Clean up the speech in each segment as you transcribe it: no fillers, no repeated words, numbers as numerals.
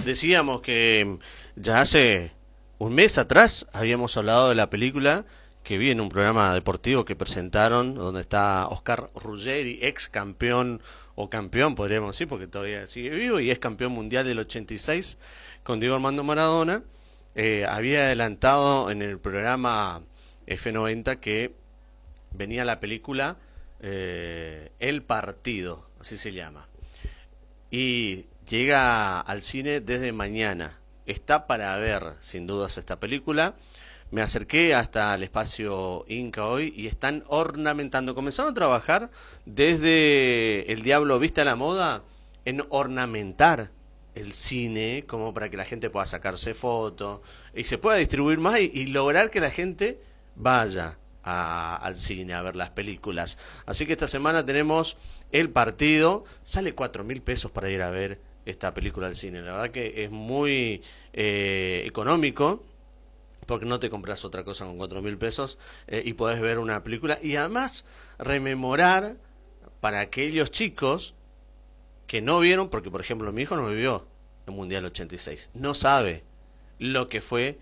Decíamos que ya hace un mes atrás habíamos hablado de la película que vi en un programa deportivo que presentaron, donde está Oscar Ruggeri, ex campeón o campeón, podríamos decir, porque todavía sigue vivo y es campeón mundial del 86 con Diego Armando Maradona. Había adelantado en el programa F90 que venía la película El Partido, así se llama. Y llega al cine desde mañana. Está para ver, sin dudas, esta película. Me acerqué hasta el espacio Inca hoy y están ornamentando. Comenzaron a trabajar desde El Diablo Viste a la Moda en ornamentar el cine, como para que la gente pueda sacarse fotos y se pueda distribuir más y lograr que la gente vaya al cine a ver las películas. Así que esta semana tenemos El Partido. Sale 4.000 pesos para ir a ver esta película al cine. La verdad que es muy económico, porque no te compras otra cosa con 4.000 pesos y podés ver una película y además rememorar para aquellos chicos que no vieron, porque por ejemplo mi hijo no vivió el Mundial 86, no sabe lo que fue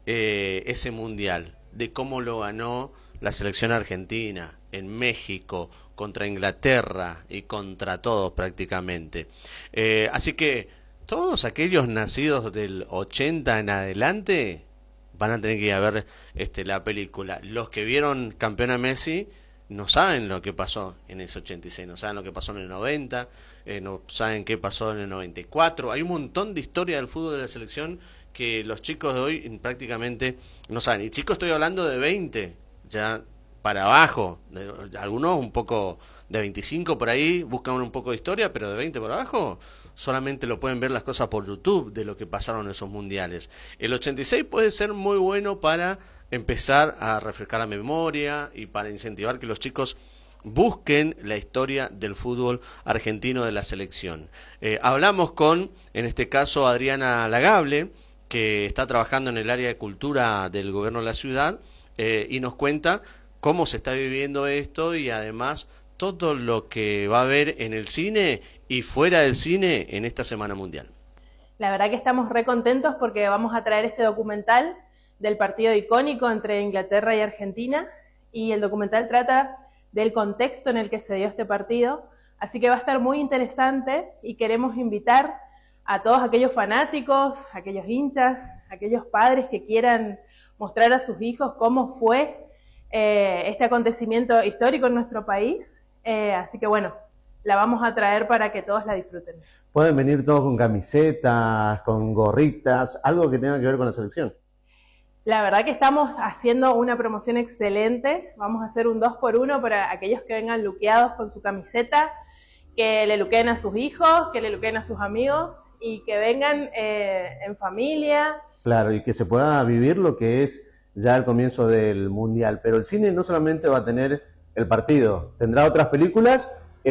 ese Mundial, de cómo lo ganó la selección argentina en México, contra Inglaterra y contra todos prácticamente. Así que todos aquellos nacidos del 80 en adelante van a tener que ir a ver la película. Los que vieron campeón a Messi no saben lo que pasó en ese 86, no saben lo que pasó en el 90, no saben qué pasó en el 94. Hay un montón de historia del fútbol de la selección que los chicos de hoy prácticamente no saben. Y chicos, estoy hablando de 20, ya para abajo, algunos un poco de 25 por ahí, buscan un poco de historia, pero de 20 por abajo solamente lo pueden ver las cosas por YouTube de lo que pasaron en esos mundiales. El 86 puede ser muy bueno para empezar a refrescar la memoria y para incentivar que los chicos busquen la historia del fútbol argentino de la selección. Hablamos con, en este caso, Adriana Lagable, que está trabajando en el área de cultura del gobierno de la ciudad, y nos cuenta cómo se está viviendo esto y además todo lo que va a haber en el cine y fuera del cine en esta Semana Mundial. La verdad que estamos re contentos porque vamos a traer este documental del partido icónico entre Inglaterra y Argentina, y el documental trata del contexto en el que se dio este partido, así que va a estar muy interesante y queremos invitar a todos aquellos fanáticos, aquellos hinchas, aquellos padres que quieran mostrar a sus hijos cómo fue este acontecimiento histórico en nuestro país, así que bueno, la vamos a traer para que todos la disfruten. Pueden venir todos con camisetas, con gorritas, algo que tenga que ver con la selección. La verdad que estamos haciendo una promoción excelente, vamos a hacer un 2x1 para aquellos que vengan luqueados con su camiseta, que le luqueen a sus hijos, que le luqueen a sus amigos y que vengan en familia. Claro, y que se pueda vivir lo que es ya el comienzo del Mundial. Pero el cine no solamente va a tener el partido, tendrá otras películas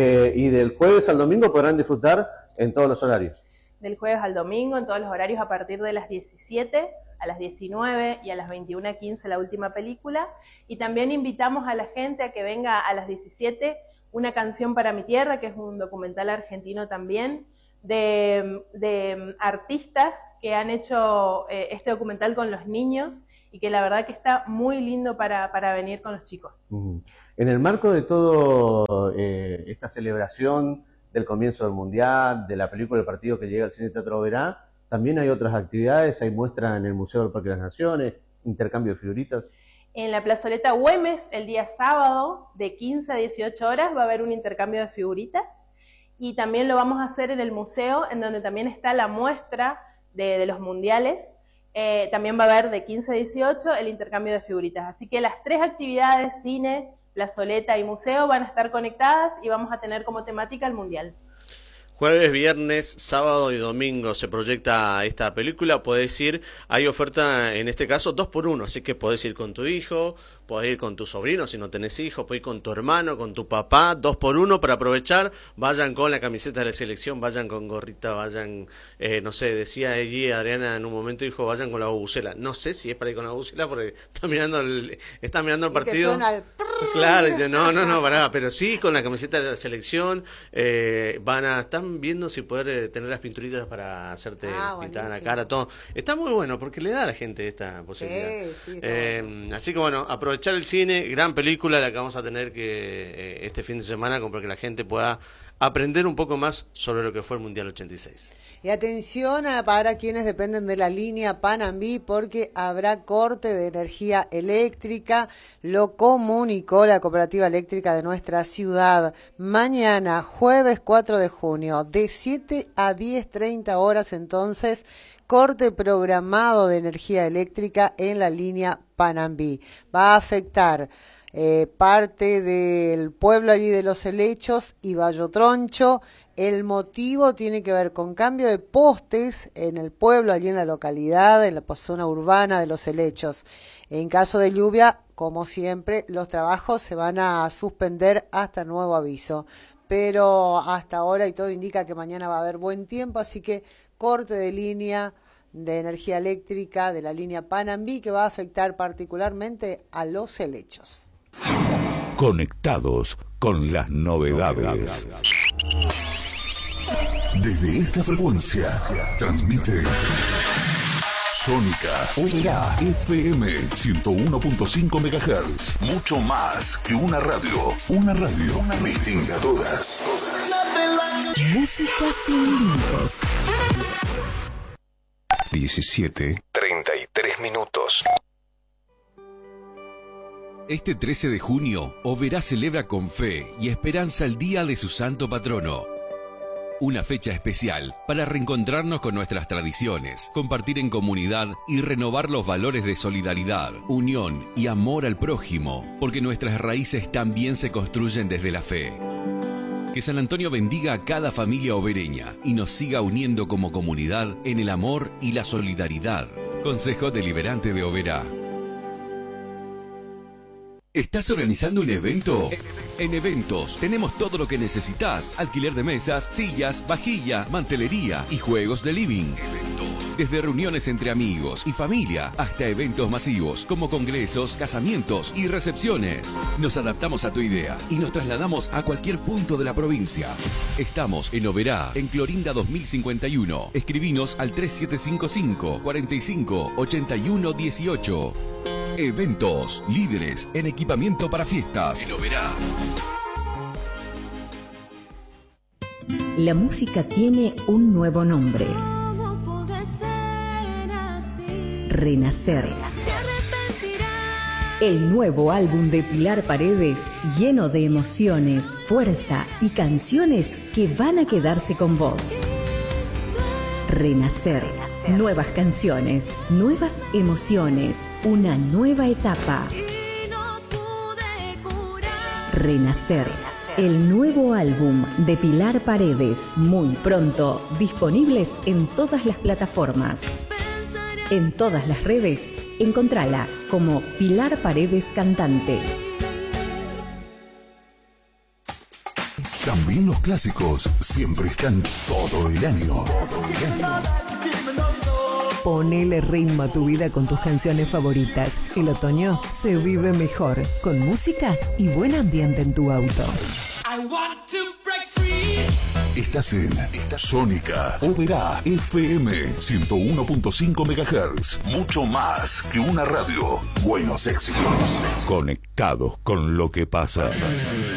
y del jueves al domingo podrán disfrutar en todos los horarios. Del jueves al domingo, en todos los horarios a partir de las 17, a las 19 y a las 21:15 la última película. Y también invitamos a la gente a que venga a las 17 Una canción para mi tierra, que es un documental argentino también, de artistas que han hecho este documental con los niños y que la verdad que está muy lindo para venir con los chicos. En el marco de todo esta celebración del comienzo del Mundial, de la película del partido que llega al Cine Teatro Oberá, también hay otras actividades, hay muestra en el Museo del Parque de las Naciones, intercambio de figuritas. En la plazoleta Güemes, el día sábado, de 15 a 18 horas, va a haber un intercambio de figuritas. Y también lo vamos a hacer en el museo, en donde también está la muestra de los mundiales. También va a haber de 15 a 18 el intercambio de figuritas. Así que las tres actividades, cine, plazoleta y museo, van a estar conectadas y vamos a tener como temática el mundial. Jueves, viernes, sábado y domingo se proyecta esta película. Podés ir, hay oferta en este caso 2x1, así que podés ir con tu hijo, podés ir con tu sobrino si no tenés hijos, podés ir con tu hermano, con tu papá, 2x1 para aprovechar. Vayan con la camiseta de la selección, vayan con gorrita, vayan, no sé, decía allí Adriana en un momento, dijo, vayan con la bubucela. No sé si es para ir con la bubucela porque está mirando el partido. Claro, no, pará, pero sí con la camiseta de la selección. Están viendo si poder tener las pinturitas para hacerte pintar en la cara, todo. Está muy bueno porque le da a la gente esta posibilidad. Sí, así que bueno, aprovechar el cine, gran película la que vamos a tener que este fin de semana, para que la gente pueda aprender un poco más sobre lo que fue el Mundial 86. Y atención para quienes dependen de la línea Panambí, porque habrá corte de energía eléctrica. Lo comunicó la cooperativa eléctrica de nuestra ciudad. Mañana, jueves 4 de junio, de 7 a 10:30 horas, entonces, corte programado de energía eléctrica en la línea Panambí. Va a afectar parte del pueblo allí de Los Helechos y Bayo Troncho. El motivo tiene que ver con cambio de postes en el pueblo, allí en la localidad, en la zona urbana de Los Helechos. En caso de lluvia, como siempre, los trabajos se van a suspender hasta nuevo aviso. Pero hasta ahora y todo indica que mañana va a haber buen tiempo, así que corte de línea de energía eléctrica de la línea Panambí, que va a afectar particularmente a Los Helechos. Conectados con las novedades. Desde esta frecuencia transmite Sónica Oberá FM 101.5 MHz. Mucho más que una radio. Una radio distinta a todas. Música sin límites. 17:33 minutos. Este 13 de junio, Oberá celebra con fe y esperanza el día de su santo patrono. Una fecha especial para reencontrarnos con nuestras tradiciones, compartir en comunidad y renovar los valores de solidaridad, unión y amor al prójimo, porque nuestras raíces también se construyen desde la fe. Que San Antonio bendiga a cada familia obereña y nos siga uniendo como comunidad en el amor y la solidaridad. Consejo Deliberante de Oberá. ¿Estás organizando un evento? En Eventos tenemos todo lo que necesitas. Alquiler de mesas, sillas, vajilla, mantelería y juegos de living. Desde reuniones entre amigos y familia hasta eventos masivos como congresos, casamientos y recepciones. Nos adaptamos a tu idea y nos trasladamos a cualquier punto de la provincia. Estamos en Oberá, en Clorinda 2051. Escribinos al 3755 45 81 18. Eventos, líderes en equipamiento para fiestas. En Oberá. La música tiene un nuevo nombre. Renacer. El nuevo álbum de Pilar Paredes, lleno de emociones, fuerza y canciones que van a quedarse con vos. Renacer. Nuevas canciones, nuevas emociones, una nueva etapa. Renacer. El nuevo álbum de Pilar Paredes, muy pronto, disponibles en todas las plataformas. En todas las redes, encontrala como Pilar Paredes Cantante. También los clásicos siempre están todo el año. Ponele ritmo a tu vida con tus canciones favoritas. El otoño se vive mejor con música y buen ambiente en tu auto. Estás en Sónica Oberá FM 101.5 MHz. Mucho más que una radio. Buenos éxitos. Conectados con lo que pasa.